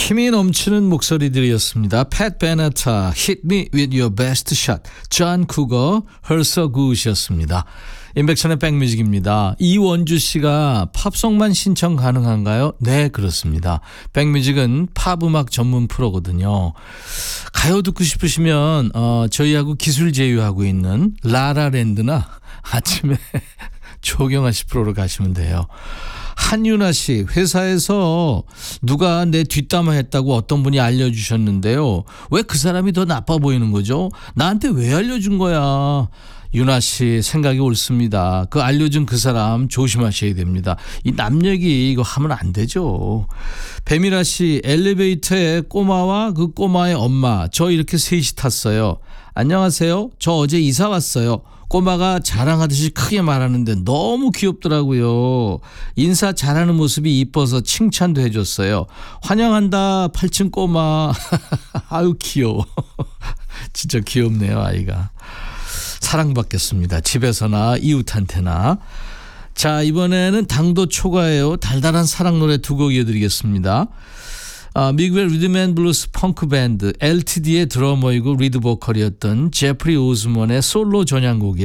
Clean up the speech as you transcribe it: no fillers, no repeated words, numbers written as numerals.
힘이 넘치는 목소리들이었습니다. 팻 베네타, Hit Me With Your Best Shot, 존 쿠거, Her So Good이었습니다. 인백션의 백뮤직입니다. 이원주 씨가 팝송만 신청 가능한가요? 네, 그렇습니다. 백뮤직은 팝음악 전문 프로거든요. 가요 듣고 싶으시면 저희하고 기술 제휴하고 있는 라라랜드나 아침에 조경아 씨 프로로 가시면 돼요. 한윤아 씨, 회사에서 누가 내 뒷담화 했다고 어떤 분이 알려주셨는데요. 왜 그 사람이 더 나빠 보이는 거죠? 나한테 왜 알려준 거야? 윤아 씨 생각이 옳습니다. 그 알려준 그 사람 조심하셔야 됩니다. 이 남 얘기 이거 하면 안 되죠. 배미라 씨, 엘리베이터에 꼬마와 그 꼬마의 엄마 저 이렇게 셋이 탔어요. 안녕하세요. 저 어제 이사 왔어요. 꼬마가 자랑하듯이 크게 말하는데 너무 귀엽더라고요. 인사 잘하는 모습이 이뻐서 칭찬도 해줬어요. 환영한다 8층 꼬마. 아유 귀여워. 진짜 귀엽네요 아이가. 사랑받겠습니다. 집에서나 이웃한테나. 자, 이번에는 당도 초과예요. 달달한 사랑 노래 두 곡 이어드리겠습니다. 미국의 리듬앤블루스 펑크 밴드 LTD의 드러머이고 리드 보컬이었던 제프리 오즈먼의 솔로 전향곡이에요.